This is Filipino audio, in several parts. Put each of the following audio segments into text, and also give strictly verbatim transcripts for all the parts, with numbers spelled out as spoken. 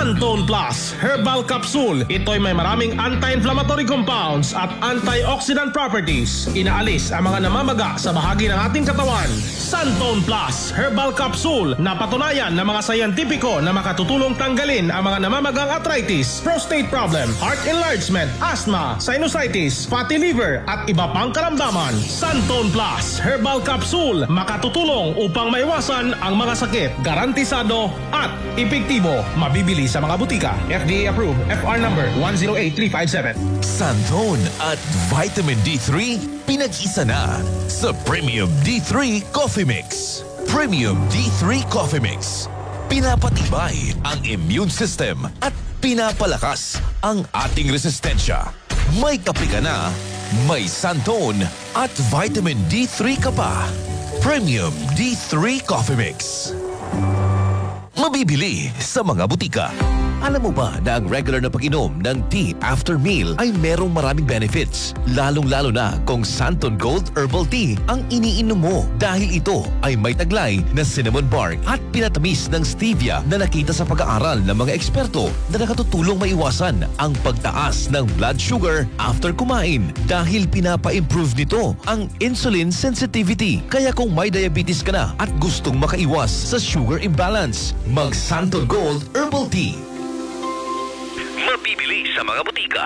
Santone Plus Herbal Capsule. Ito'y may maraming anti-inflammatory compounds at antioxidant properties. Inaalis ang mga namamaga sa bahagi ng ating katawan. Santone Plus Herbal Capsule na patunayan ng mga sayantipiko na makatutulong tanggalin ang mga namamagang arthritis, prostate problem, heart enlargement, asthma, sinusitis, fatty liver at iba pang karamdaman. Santone Plus Herbal Capsule makatutulong upang maiwasan ang mga sakit. Garantisado at epektibo. Mabibili sa mga butika. F D A approved. F R number one zero eight three five seven. Santone at Vitamin D three pinag-isa na sa Premium D three Coffee Mix. Premium D three Coffee Mix. Pinapatibay ang immune system at pinapalakas ang ating resistensya. May kape ka na, may Santone at Vitamin D three ka pa. Premium D three Coffee Mix. Mabibili sa mga butika. Alam mo ba na ang regular na pag-inom ng tea after meal ay merong maraming benefits? Lalong-lalo na kung Santone Gold Herbal Tea ang iniinom mo dahil ito ay may taglay na cinnamon bark at pinatamis ng stevia na nakita sa pag-aaral ng mga eksperto na nakatutulong maiwasan ang pagtaas ng blood sugar after kumain dahil pinapa-improve nito ang insulin sensitivity. Kaya kung may diabetes ka na at gustong makaiwas sa sugar imbalance, mag Santone Gold Herbal Tea. Mabibili sa mga butika.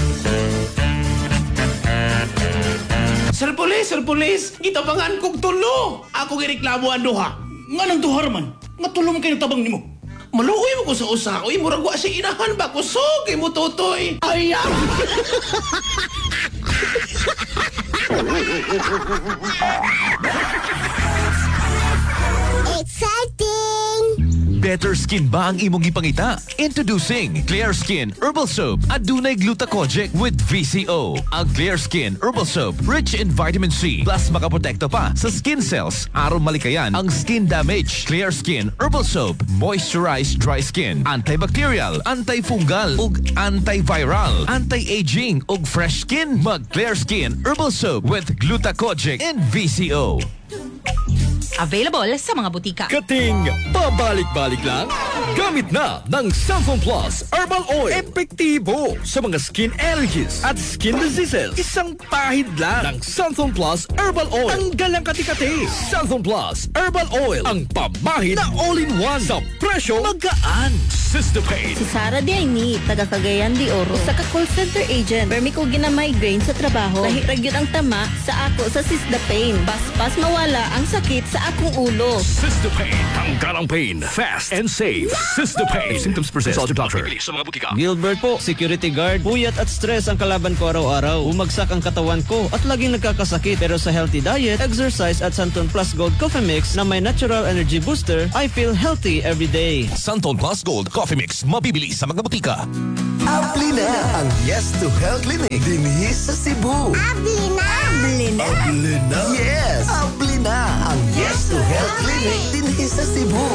Sir Police, Sir Police, gitabangan kong tulo. Ako gireklamo ang duha. Nga nang duhar man, matulong kayo tabang nimo. Maluoy mo ko sa usa. Uy, murag wa si inahan ba? Kusog, mo tutoy. Ayaw! Exciting! Better skin ba ang imong gipangita? Introducing Clear Skin Herbal Soap. Adunay glutathione with V C O. Ang Clear Skin Herbal Soap rich in vitamin C plus makaprotekta pa sa skin cells aron malikayan ang skin damage. Clear Skin Herbal Soap moisturize dry skin, antibacterial, antifungal ug antiviral, anti-aging ug fresh skin. Mag Clear Skin Herbal Soap with glutathione and V C O. Available sa mga butika. Kating pabalik-balik lang? Gamit na ng Santone Plus Herbal Oil. Epektibo sa mga skin allergies at skin diseases. Isang pahid lang ng Santone Plus Herbal Oil. Tanggal ang kati-kati. Santone Plus Herbal Oil. Ang pamahid na all-in-one sa presyo magaan. Sistapain. Si Sara Diayni, taga Cagayan de Oro. Sa ka-call center agent. Permi ko gina-migraine sa trabaho. Lahirag yun ang tama sa ako sa Sistapain. Pas-pas mawala ang sakit sa akong ulo. Sistapain. Tanggal ang pain. Fast and safe. Sistapain. Symptoms persist. Consult your doctor. Sa mga butika. Gilbert po, security guard. Puyat at stress ang kalaban ko araw-araw. Umagsak ang katawan ko at laging nagkakasakit. Pero sa healthy diet, exercise at Santone Plus Gold Coffee Mix na may natural energy booster, I feel healthy every day. Santone Plus Gold Coffee Mix. Mabibili sa mga butika. Abli na ang Yes to Health Clinic dinhi sa Cebu. Abli na! Abli na! Abli na! Yes! Abli na ang Yes to Health Clinic dinhi sa Cebu.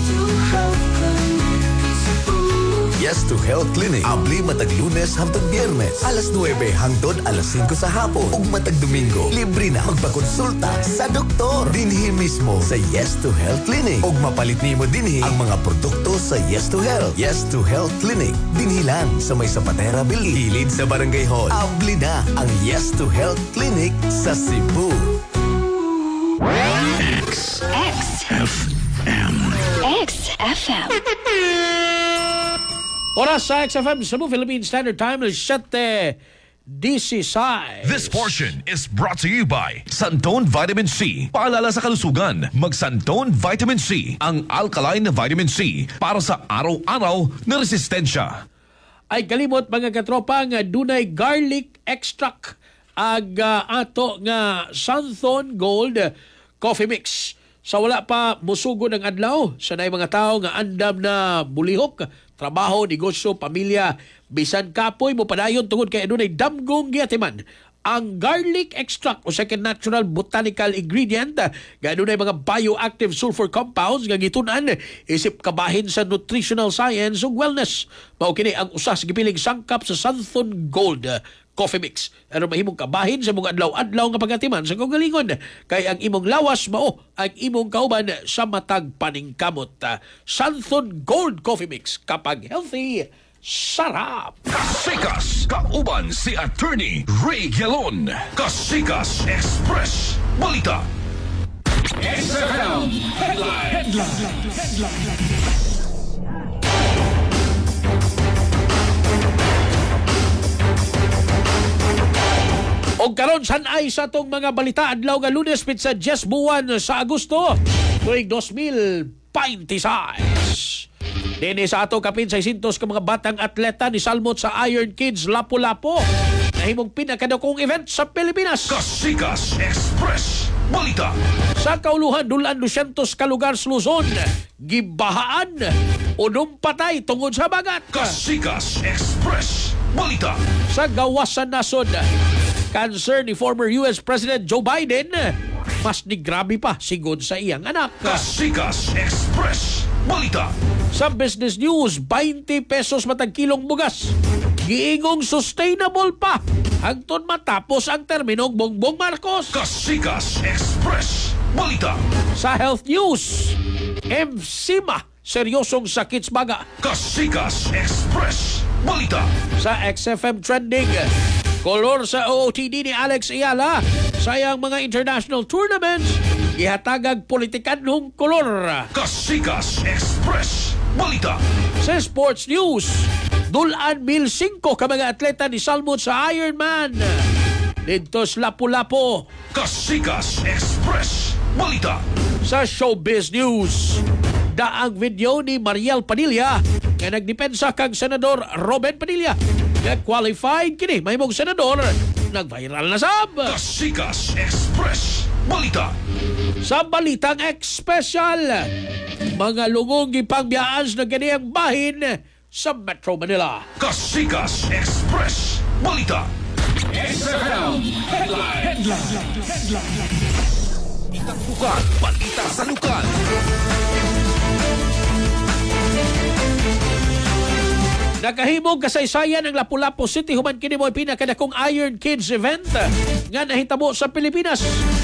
Yes to Health Clinic. Abli matag Lunes hangtod Biyernes. Alas nuwebe hangtod alas singko sa hapon. Ug matag Domingo, libre na magpakonsulta sa doktor. Dinhi mismo sa Yes to Health Clinic. Ug mapalit nimo dinhi ang mga produkto sa Yes to Health. Yes to Health Clinic. Dinhi lang sa may Zapatera Building. Hilid sa Barangay Hall. Abli na ang Yes to Health Clinic sa Cebu. X. X. F M. X F M. Oras sa X F M, Cebu, Philippine Standard Time, seven dezesseis. This portion is brought to you by Santone Vitamin C. Paalala sa kalusugan, mag Santone Vitamin C, ang alkaline na vitamin C para sa araw-araw na resistensya. Ay kalimot mga katropa nga dunay garlic extract ag uh, ato nga Santone Gold Coffee Mix. Sa wala pa musugo ng adlaw, sanay mga tao nga andam na bulihok, trabaho, negosyo, pamilya, bisan kapoy mo padayon tungod kay adunay damgong giatiman. Ang garlic extract o second natural botanical ingredient nga adunay mga bioactive sulfur compounds nga gitun-an isip kabahin sa nutritional science ug wellness. Mao kini ang usa sa gipiling sangkap sa Santone Gold Coffee Mix. Ano mahimong kabahin sa mga adlaw-adlaw nga pagatiman sa kaugalingon. Kay ang imong lawas mao ang imong kauban sa matag paningkamot. Uh, Santhon Gold Coffee Mix. Kapag healthy, sarap! Kasikas, kauban si Attorney Ray Gelon. Kasikas Express. Balita. X F M Headline. Headline. O karon sanay sa tong mga balita adlaw nga Lunes pitsa Jess buwan sa Agosto tuig dos mil twenty-six. Dini sa ato kapin seiscientos ka mga batang atleta ni salmot sa Iron Kids Lapu-Lapu. Nahimong pinakadakong event sa Pilipinas. Kasikas Express. Balita. Sa kauluhan dulan dusyentos ka lugar sa Luzon, gibahaan unom patay tungod sa bagat. Kasikas Express. Balita. Sa gawas sa nasod, cancer ni former U S President Joe Biden, mas ni grabe pa sigod sa iyang anak. Kasikas Express. Balita. Sa business news, twenty pesos matag kilong bugas. Giingong sustainable pa hangtod matapos ang terminong Bongbong Marcos. Kasikas Express. Balita. Sa health news, emphysema, seryosong sakit sa baga. Kasikas Express. Balita. Sa X F M trending, kolor sa O O T D ni Alex Ayala, sayang mga international tournaments, ihatagag politikan ng kolor. Kasikas Express. Balita. Sa sports news, dulaan mil singko ka mga atleta ni salmot sa Ironman. Dito sa Lapu-Lapu. Kasikas Express. Balita. Sa showbiz news, daang video ni Mariel Padilla nga nagdepensa kang Senador Robin Padilla. Nag-qualified kini mahimong senador, nag-viral na sab. Kasikas Express. Balita. Sa Balitang X-Special, mga lungong ipangbiyaans na ganiyang bahin sa Metro Manila. Kasikas Express. Balita. X F M Headline. Headline. Balitang lukan. Balita sa lukan. Nakahimog kasaysayan ang Lapu-Lapu City human kini mo pinakadakong Iron Kids event nga nahitabo sa Pilipinas.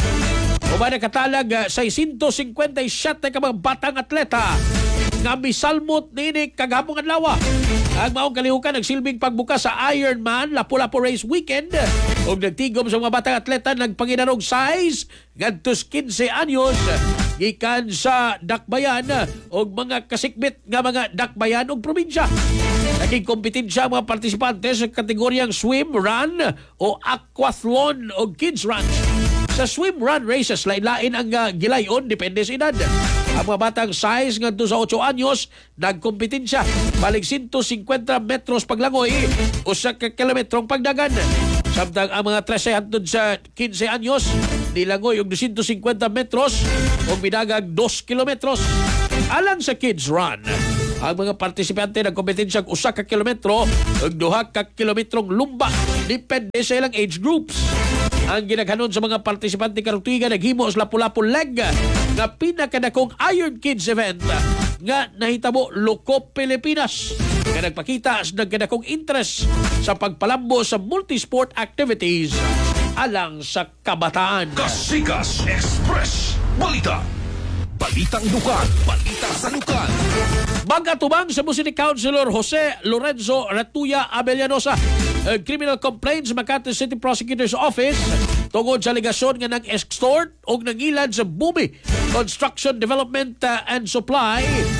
Uban nakatalag uh, seiscientos cincuenta-siete ka mga batang atleta nga misalmot nini kagahapong adlaw. Ang maong kalihukan nagsilbing pagbuka sa Ironman Lapu-Lapu Race Weekend ug nagtigom sa mga batang atleta nagpanginarog size ngadtos quince anyos gikan sa dakbayan ug mga kasikbit nga mga dakbayan ug probinsya. Naging kompetensya ang mga partisipante sa kategoryang swim, run o aquathlon o kids run. Sa swim run races, lain-lain ang uh, gilayon, depende sa edad. Ang mga batang size nga sa eight anyos, nagkompetensya. Balik one hundred fifty metros paglangoy, usa ka kilometrong pagdagan. Samtang ang mga thirteen hangtod sa quince anyos, nilangoy og two hundred fifty metros o bidagag two kilometros. Alang sa kids run, ang mga partisipante nagkompetensya usa ka kilometro ug duha ka kilometrong lumba, depende sa ilang age groups. Ang ginaghanon sa mga partisipante karong tuiga naghimo sa Lapu-Lapu Leg nga pinakadakong Iron Kids event nga nahitabo Loko, Pilipinas, nga nagpakita sa nagkadakong interest sa pagpalambo sa multisport activities alang sa kabataan. Kasikas Express. Balita. Balitang lukan. Balita sa lukan. Magatubang sa City Councilor Jose Lorenzo Ratuya Abellanosa uh, criminal complaints sa Makati City Prosecutor's Office tungod sa aligasyon nga nag-extort o nangilad sa Bumi Construction Development uh, and Supply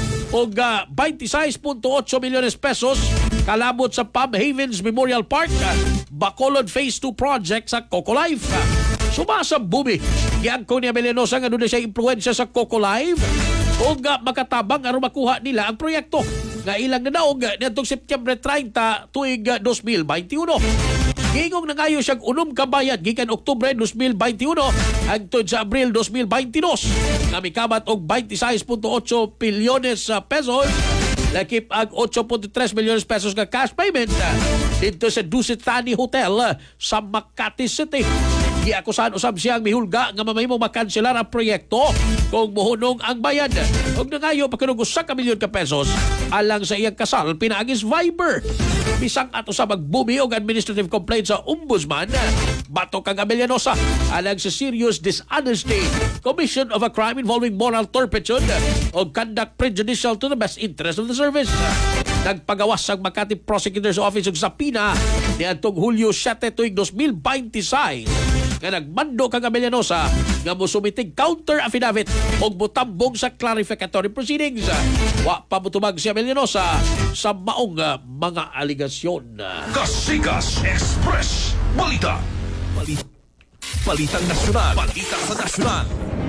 og uh, twenty-six point eight milyones pesos kalabot sa Palm Havens Memorial Park, uh, Bacolod Phase two project sa Coco Life. Sumasa Bumi, giangko ni Abellanosa nga doon siya impluensya sa Coco Life o nga makatabang aron makuha nila ang proyekto nga ilang nanaog nitong Septyembre thirty tuig dos mil twenty-one. Gingong nangayo siyang unom kabayad gikan Oktubre dos mil twenty-one hangtod sa Abril dos mil twenty-two nga mikabat og twenty-six point eight bilyones pesos, lakip ang eight point three milyones pesos nga cash payment dito sa Dusit Tani Hotel sa Makati City. Giakusahan usab siyang mihulga nga mamahimong makanselar ang proyekto kung muhunong ang bayan. Og nangayo pagkunog usa ka milyon ka pesos alang sa iyang kasal pinaagis Viber. Bisang ato sa magbumi og administrative complaint sa ombudsman bato kang Abellanosa alang sa serious dishonesty, commission of a crime involving moral turpitude o conduct prejudicial to the best interest of the service. Nagpagawas ang Makati Prosecutor's Office og Sapina niadtong Hulyo siyete tuig dos mil beintiséis nga nagmando kang Abellanosa nga mosumitig counter affidavit og mutambong sa clarificatory proceedings. Wa pa mutubag si Abellanosa sa maong uh, mga aligasyon. Kasikas Express Balita. Balita. Balitang nasyonal. Balita sa nasyonal.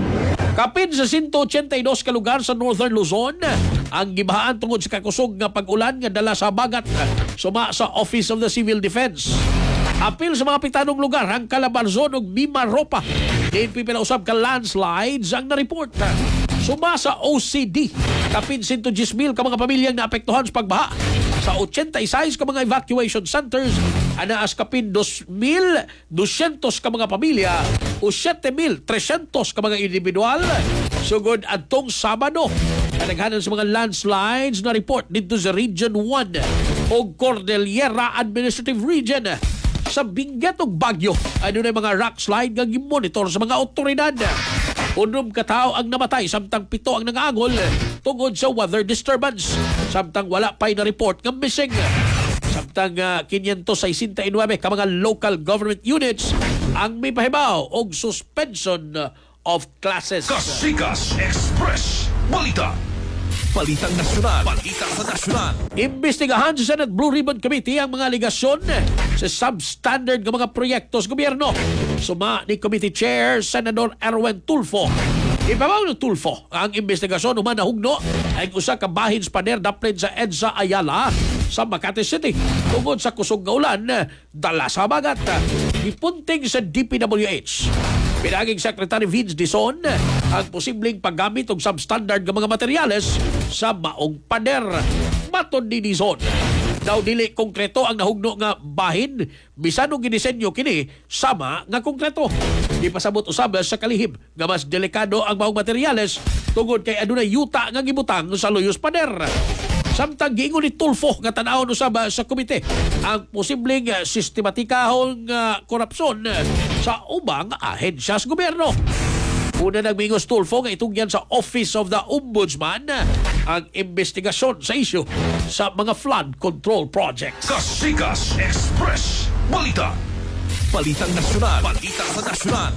Kapin sa one eighty-two ka lugar sa Northern Luzon ang gibahaan tungod sa kakusog nga pag-ulan nga dala sa bagat suma sa Office of the Civil Defense. Apil sa mga pitanong lugar ang Calabarzon ug Mimaropa. Din pipinausab ka landslides ang na-report. Suma sa O C D, kapin one hundred ten mil ka mga pamilyang naapektuhan sa pagbaha. Sa eighty-six ka mga evacuation centers, anaas kapin two mil two hundred ka mga pamilya o seven mil three hundred ka mga individual. Sugod adtong Sabado, kadaghanan sa mga landslides na report dito sa Region one o Cordillera Administrative Region. Sa Benguet ug Baguio, ano na mga rock slide nga gimonitor sa mga otoridad. Unom ka tao ang namatay samtang pito ang nangangol tungod sa weather disturbance. Samtang wala pa'y na-report ng missing. Samtang uh, five sixty-nine ka mga local government units ang may pahibaw og suspension of classes. Kasikas Express Balita. Balitang nasyonal. Balita sa nasyonal. Imbestigahan sa Senate Blue Ribbon Committee ang mga aligasyon sa substandard ng mga proyekto sa gobyerno. Suma ni Committee Chair Senador Erwin Tulfo. Ibabaw ng Tulfo ang investigasyon human nahugno ay usa ka bahin pader daplin sa EDSA Ayala sa Makati City tungod sa kusog nga ulan dala sa bagat. Ipunting sa D P W H. Pinaging Secretary Vince Dizon ang posibleng paggamit og substandard nga mga materyales sa maong pader. Maton ni Dizon, daw dili konkreto ang nahugno nga bahin bisan og ginisenyo kini sama nga konkreto. Di pasabot usab sa kalihim nga mas delikado ang maong materyales tungod kay adunay yuta nga gibutang sa luyos pader. Samtang giingon ni Tulfo nga tan-awon usab sa komite ang posibleng sistematikahong uh, korupsyon sa ubang ahensya sa gobyerno. Una nagmingos Tulfo nga itungyan sa Office of the Ombudsman ang investigasyon sa isyu sa mga flood control projects. Kasikas Express Balita. Balitang nasyonal. Balita sa nasyonal.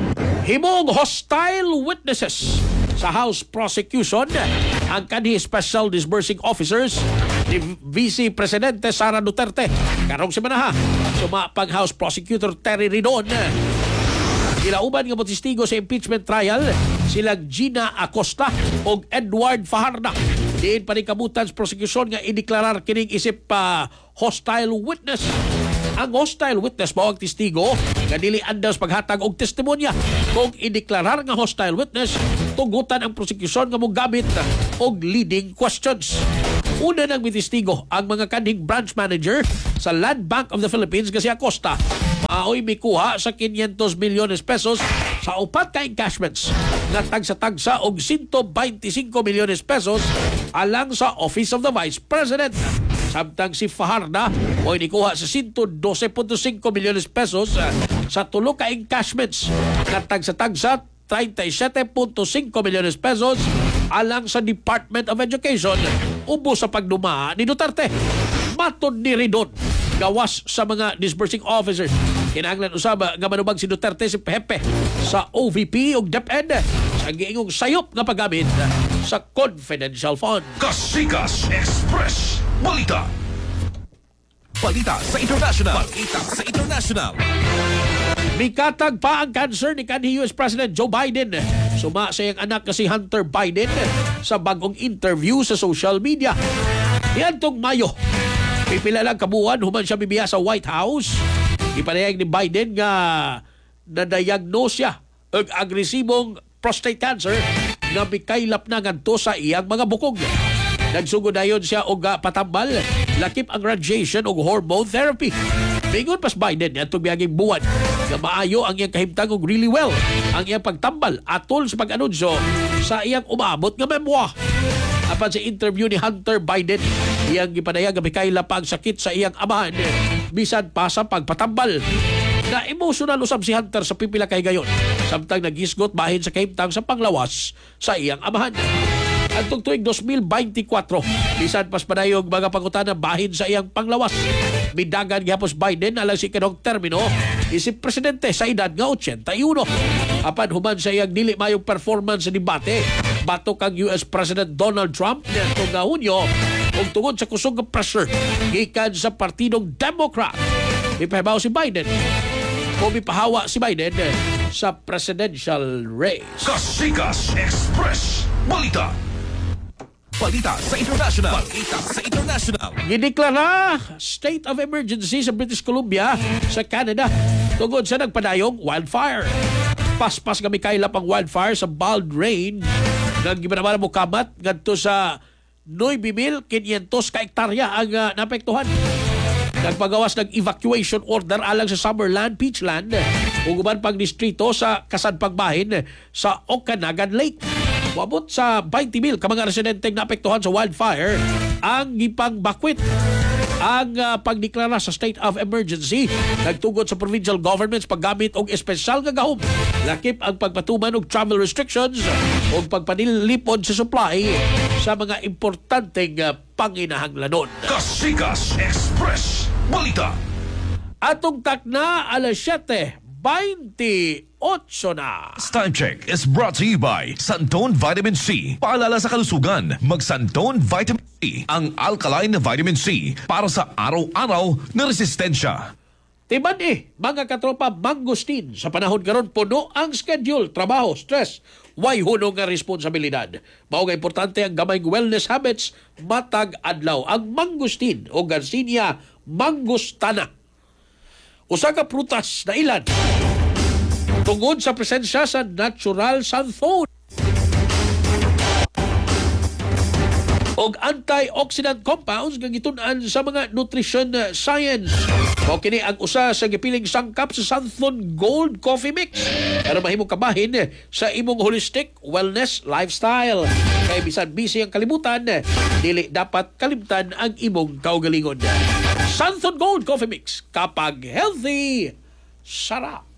Himong hostile witnesses sa House Prosecution ang kanhi Special Disbursing Officers ni Vice Presidente Sara Duterte karong semana ha. Sumapang House Prosecutor Terry Ridon. Ilauban nga motistigo sa impeachment trial sila Gina Acosta o Edward Fajardo. Diin pa rin kabutan sa prosecution nga ideklarar kining isip pa uh, hostile witness. Ang hostile witness mao ang testigo nga dili andas paghatag og testimonya. Kung ideklarar nga hostile witness, tugutan ang prosecution nga mogamit og leading questions. Una nang mitestigo ang mga kanhing branch manager sa Land Bank of the Philippines nga si Acosta. Maaoy mikuha sa five hundred milyones pesos sa upat ka encashments nga tagsa-tagsa og one hundred twenty-five milyones pesos alang sa Office of the Vice President. Samtang si Fajardo o inikuha sa one hundred twelve point five milyones pesos sa tulo ka encashments nga tagsa-tagsa thirty-seven point five milyones pesos alang sa Department of Education ubos sa pagduma ni Duterte. Maton ni Ridon, gawas sa mga disbursing officers. Kinahanglan usab nga manubag si Duterte si Pepe sa O V P ug DepEd sa giingong sayop nga paggamit sa confidential fund. Kasikas Express Balita. Balita sa international. Balita sa international. Mikatag pa ang cancer ni kanhi U S President Joe Biden. Suma sa iyang anak na si Hunter Biden sa bagong interview sa social media. Niadtong Mayo, pipila lang kabuan human siya bibiya sa White House. Ipanayag ni Biden nga na-diagnose siya og agresibong prostate cancer nga mikaylap na ngadto sa iyang mga bukog. Nagsugod dayon siya og uh, patambal, lakip ang radiation og hormone therapy. Mingon pas Biden at tubiyaging buwan nga maayo ang iyang kahimtang og really well ang iyang pagtambal atol sa pag-anunsyo sa iyang umabot nga memoir. Apan sa interview ni Hunter Biden, iyang gipadayag nga mikaila pa ang sakit sa iyang amahan bisan pa sa pagpatambal. Na emotional usab si Hunter sa pipila kay gayon samtang nagisgot bahin sa kahimtang sa panglawas sa iyang amahan. Antong tuig twenty twenty-four, bisan pas padayong mga pangutana bahin sa iyang panglawas. Midagan gihapos Biden alang si kanong termino isip presidente sa edad nga eighty-one. Apan human sa iyang dili mayong performance sa debate, batok ang U S President Donald Trump nito nga Hunyo ug tungod sa kusog nga pressure gikan sa Partidong Democrat. Ipahibaw si Biden o mipahawa si Biden sa presidential race. Kasikas Express Balita. Balita sa international. Balita sa international. Gideklara state of emergency sa British Columbia sa Canada tungod sa nagpadayong wildfire. Paspas kami kailap ang wildfire sa Bald Range nang gibanaman mo kamat ngadto sa nine mil five hundred ka hektarya ang uh, naapektuhan. Nagpagawas ng evacuation order alang sa Summerland, Peachland ug uban pang distrito sa kasadpang bahin sa Okanagan Lake. Wabot sa twenty mil ka mga residenteng naapektuhan sa wildfire ang gipang bakwit. Ang uh, pagdeklara sa state of emergency nagtugod sa provincial governments paggamit og espesyal nga gahom. Lakip ang pagpatuman og travel restrictions ug pagpanilipod sa supply sa mga importanteng uh, panginahanglanon. Kasikas Express Balita. Atong takna alas siyete twenty-eight na. Time check is brought to you by Santone Vitamin C. Paalala sa kalusugan, mag Santone Vitamin C, ang alkaline na vitamin C para sa araw-araw na resistensya. Timan eh, mga katropa mangustin, sa panahon karon puno ang schedule, trabaho, stress, way hunong nga responsibilidad. Mao nga importante ang gamay wellness habits matag adlaw. Ang mangustin o Garcinia mangustana. Usa ka prutas na ilan tungod sa presensya sa natural xanthone og antioxidant compounds nga gitun-an sa mga nutrition science. Mao kini ang usa sa gipiling sangkap sa Santhon Gold Coffee Mix para mahimong kabahin sa imong holistic wellness lifestyle. Kay bisan busy ang kalibutan, dili dapat kalimtan ang imong kaugalingon. Santhon Gold Coffee Mix, kapag healthy, sarap.